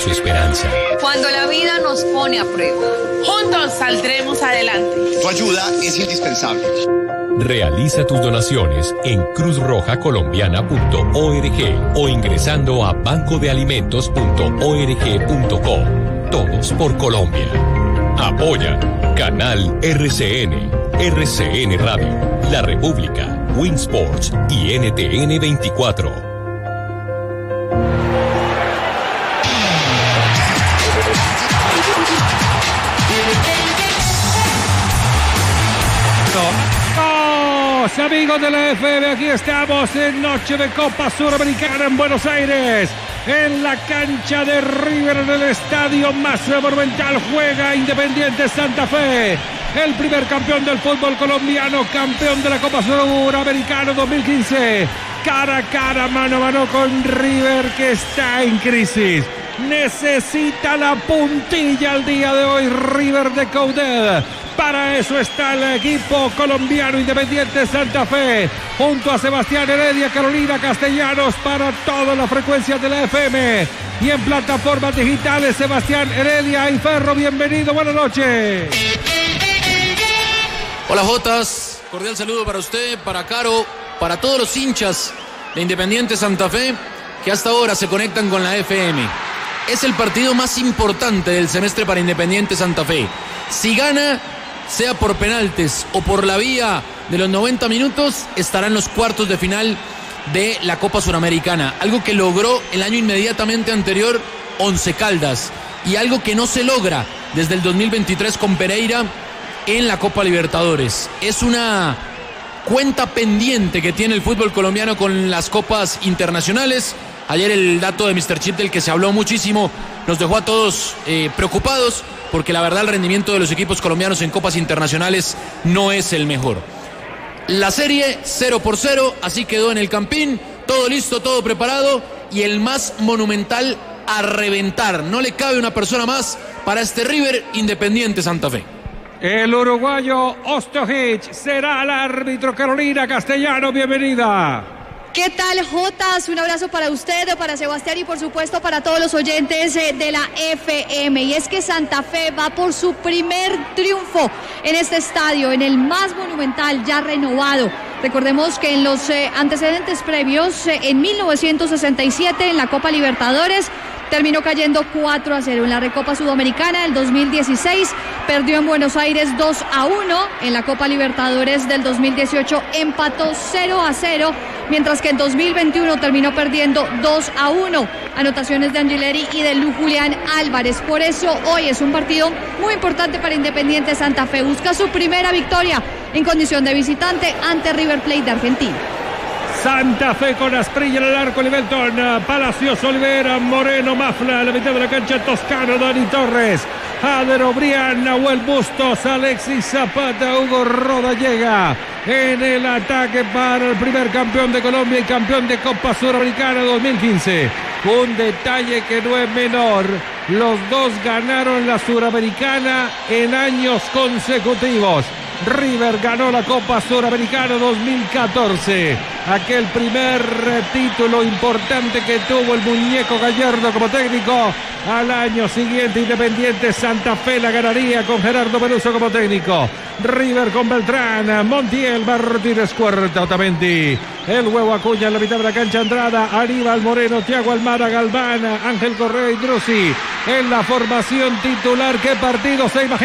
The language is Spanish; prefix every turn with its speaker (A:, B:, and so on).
A: su esperanza.
B: Cuando la vida nos pone a prueba,
C: juntos saldremos adelante.
D: Tu ayuda es indispensable.
A: Realiza tus donaciones en cruzrojacolombiana.org o ingresando a bancodealimentos.org.co. Todos por Colombia. Apoya Canal RCN, RCN Radio, La República, Winsports y NTN 24.
E: Amigos de la FM, aquí estamos en Noche de Copa Suramericana en Buenos Aires, en la cancha de River, en el estadio más monumental. Juega Independiente Santa Fe, el primer campeón del fútbol colombiano, campeón de la Copa Suramericana 2015, cara a cara, mano a mano con River, que está en crisis. Necesita la puntilla al día de hoy River de Coudet. Para eso está el equipo colombiano Independiente Santa Fe, junto a Sebastián Heredia, Carolina Castellanos, para todas las frecuencias de la FM y en plataformas digitales. Sebastián Heredia y Ferro, bienvenido, buenas noches.
F: Hola Jotas, cordial saludo para usted, para Caro, para todos los hinchas de Independiente Santa Fe que hasta ahora se conectan con la FM. Es el partido más importante del semestre para Independiente Santa Fe. Si gana, sea por penaltes o por la vía de los 90 minutos, estará en los cuartos de final de la Copa Suramericana. Algo que logró el año inmediatamente anterior Once Caldas y algo que no se logra desde el 2023 con Pereira en la Copa Libertadores. Es una cuenta pendiente que tiene el fútbol colombiano con las copas internacionales. Ayer el dato de Mr. Chip, del que se habló muchísimo, nos dejó a todos preocupados, porque la verdad el rendimiento de los equipos colombianos en copas internacionales no es el mejor. La serie 0-0, así quedó en el Campín, todo listo, todo preparado, y el más monumental a reventar. No le cabe una persona más para este River Independiente Santa Fe.
E: El uruguayo Ostojic será el árbitro. Carolina Castellano, bienvenida.
B: ¿qué tal, Jotas? Un abrazo para usted, para Sebastián y por supuesto para todos los oyentes de la FM. Y es que Santa Fe va por su primer triunfo en este estadio, en el más monumental, ya renovado. Recordemos que en los antecedentes previos, en 1967 en la Copa Libertadores, terminó cayendo 4-0 en la Recopa Sudamericana del 2016, perdió en Buenos Aires 2-1, en la Copa Libertadores del 2018 empató 0-0, mientras que en 2021 terminó perdiendo 2-1, anotaciones de Angileri y de Julián Álvarez. Por eso hoy es un partido muy importante para Independiente Santa Fe, busca su primera victoria en condición de visitante ante River Plate de Argentina.
E: Santa Fe con Asprilla en el arco, Livelton, Palacios, Olivera, Moreno, Mafla, a la mitad de la cancha, Toscano, Dani Torres, Ader Obrián, Nahuel Bustos, Alexis Zapata, Hugo Roda llega en el ataque para el primer campeón de Colombia y campeón de Copa Suramericana 2015. Un detalle que no es menor, los dos ganaron la Suramericana en años consecutivos. River ganó la Copa Suramericana 2014, aquel primer título importante que tuvo el muñeco Gallardo como técnico. Al año siguiente Independiente Santa Fe la ganaría con Gerardo Peluso como técnico. River con Beltrán, Montiel, Martínez, Cuarta, Otamendi, el Huevo Acuña en la mitad de la cancha, Andrada, Aníbal Moreno, Thiago Almada, Galván, Ángel Correa y Drusi en la formación titular. ¿Qué partido se imagina?